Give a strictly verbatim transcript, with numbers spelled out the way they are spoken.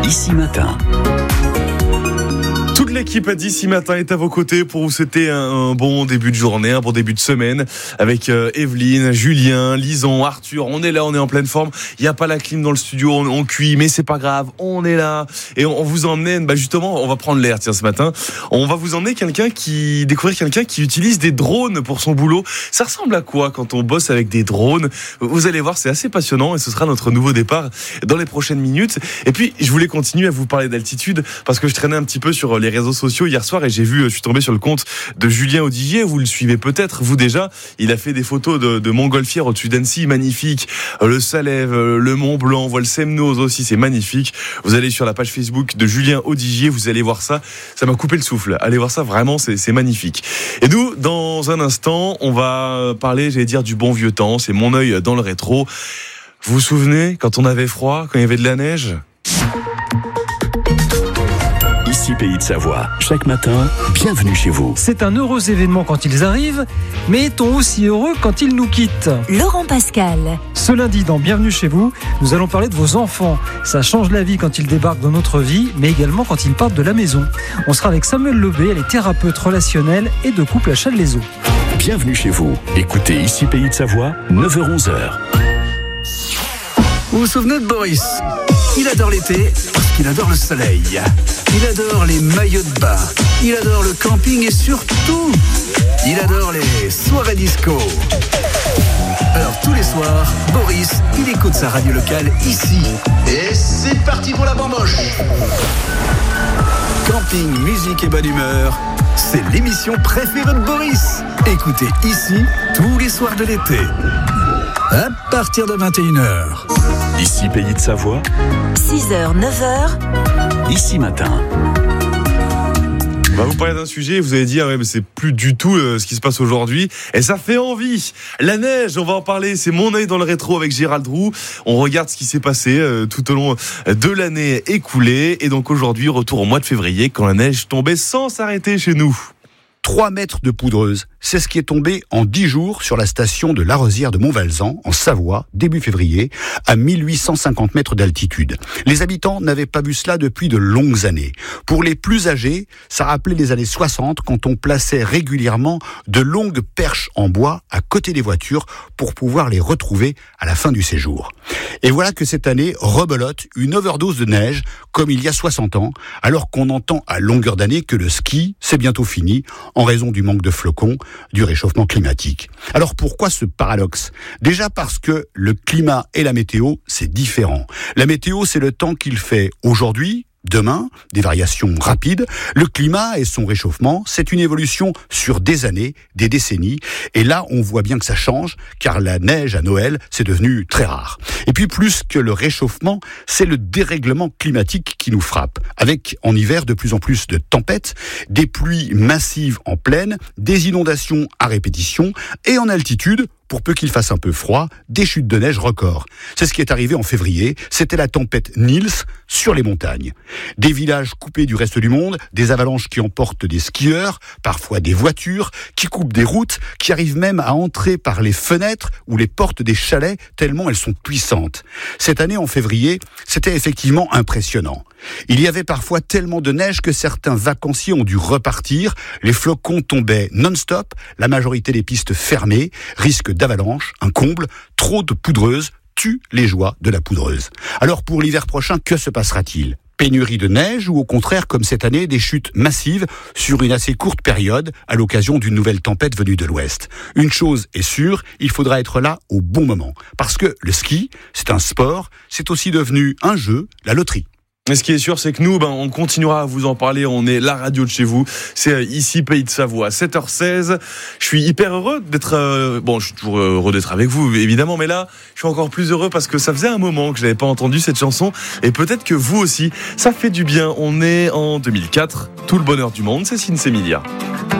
Ici Matin. Toute l'équipe d'Ici Matin est à vos côtés pour vous souhaiter un bon début de journée, un bon début de semaine avec euh, Evelyne, Julien, Lison, Arthur. On est là, on est en pleine forme. Il n'y a pas la clim dans le studio, on, on cuit, mais c'est pas grave. On est là et on, on vous emmène. Bah justement, on va prendre l'air. Tiens, ce matin, on va vous emmener quelqu'un qui découvrir quelqu'un qui utilise des drones pour son boulot. Ça ressemble à quoi quand on bosse avec des drones? Vous allez voir, c'est assez passionnant et ce sera notre nouveau départ dans les prochaines minutes. Et puis, je voulais continuer à vous parler d'altitude parce que je traînais un petit peu sur les réseaux sociaux hier soir et j'ai vu, je suis tombé sur le compte de Julien Audigier. Vous le suivez peut-être, vous déjà. Il a fait des photos de, de montgolfière au-dessus d'Annecy, magnifique. Le Salève, le Mont Blanc, on voit le Semnoz aussi, c'est magnifique. Vous allez sur la page Facebook de Julien Audigier, vous allez voir ça. Ça m'a coupé le souffle. Allez voir ça, vraiment, c'est, c'est magnifique. Et nous, dans un instant, on va parler, j'allais dire, du bon vieux temps. C'est mon œil dans le rétro. Vous vous souvenez quand on avait froid, quand il y avait de la neige ? Ici Pays de Savoie. Chaque matin, bienvenue chez vous. C'est un heureux événement quand ils arrivent, mais est-on aussi heureux quand ils nous quittent ? Laurent Pascal. Ce lundi, dans Bienvenue chez vous, nous allons parler de vos enfants. Ça change la vie quand ils débarquent dans notre vie, mais également quand ils partent de la maison. On sera avec Samuel Lebé, elle est thérapeute relationnelle et de couple à Challes-les-Eaux. Bienvenue chez vous. Écoutez Ici Pays de Savoie, neuf heures onze. Vous vous souvenez de Boris ? Il adore l'été parce qu'il adore le soleil. Il adore les maillots de bain. Il adore le camping et surtout, il adore les soirées disco. Alors tous les soirs, Boris, il écoute sa radio locale ici. Et c'est parti pour la bamboche. Camping, musique et bonne humeur, c'est l'émission préférée de Boris. Écoutez ici tous les soirs de l'été. À partir de vingt et une heures. Ici Pays de Savoie. six heures, neuf heures. Ici Matin. On va vous parler d'un sujet, vous allez dire, ouais, mais c'est plus du tout euh, ce qui se passe aujourd'hui. Et ça fait envie. La neige, on va en parler. C'est mon œil dans le rétro avec Gérald Roux. On regarde ce qui s'est passé euh, tout au long de l'année écoulée. Et donc aujourd'hui, retour au mois de février, quand la neige tombait sans s'arrêter chez nous. trois mètres de poudreuse, c'est ce qui est tombé en dix jours sur la station de l'Arosière de Montvalzan, en Savoie, début février, à mille huit cent cinquante mètres d'altitude. Les habitants n'avaient pas vu cela depuis de longues années. Pour les plus âgés, ça rappelait les années soixante, quand on plaçait régulièrement de longues perches en bois à côté des voitures pour pouvoir les retrouver à la fin du séjour. Et voilà que cette année rebelote une overdose de neige, comme il y a soixante ans, alors qu'on entend à longueur d'année que le ski, c'est bientôt fini, en raison du manque de flocons, du réchauffement climatique. Alors pourquoi ce paradoxe ? Déjà parce que le climat et la météo, c'est différent. La météo, c'est le temps qu'il fait aujourd'hui, demain, des variations rapides. Le climat et son réchauffement, c'est une évolution sur des années, des décennies. Et là, on voit bien que ça change, car la neige à Noël, c'est devenu très rare. Et puis, plus que le réchauffement, c'est le dérèglement climatique qui nous frappe. Avec, en hiver, de plus en plus de tempêtes, des pluies massives en plaine, des inondations à répétition, et en altitude, pour peu qu'il fasse un peu froid, des chutes de neige records. C'est ce qui est arrivé en février, c'était la tempête Niels sur les montagnes. Des villages coupés du reste du monde, des avalanches qui emportent des skieurs, parfois des voitures, qui coupent des routes, qui arrivent même à entrer par les fenêtres ou les portes des chalets, tellement elles sont puissantes. Cette année, en février, c'était effectivement impressionnant. Il y avait parfois tellement de neige que certains vacanciers ont dû repartir, les flocons tombaient non-stop, la majorité des pistes fermées, risque d'avalanche, un comble, trop de poudreuse tue les joies de la poudreuse. Alors pour l'hiver prochain, que se passera-t-il ? Pénurie de neige ou au contraire, comme cette année, des chutes massives sur une assez courte période à l'occasion d'une nouvelle tempête venue de l'ouest. Une chose est sûre, il faudra être là au bon moment. Parce que le ski, c'est un sport, c'est aussi devenu un jeu, la loterie. Et ce qui est sûr, c'est que nous, ben, on continuera à vous en parler. On est la radio de chez vous. C'est ici Pays de Savoie, sept heures seize. Je suis hyper heureux d'être. Euh, bon, je suis toujours heureux d'être avec vous, évidemment, mais là, je suis encore plus heureux parce que ça faisait un moment que je n'avais pas entendu cette chanson, et peut-être que vous aussi, ça fait du bien. On est en deux mille quatre. Tout le bonheur du monde, c'est Sinsemilia.